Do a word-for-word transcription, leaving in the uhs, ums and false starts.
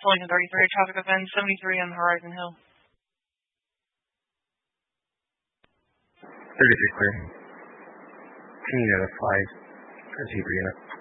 Lincoln thirty-three, traffic event seventy-three on Horizon Hill. thirty-three clear. Can you notify as you bring it up?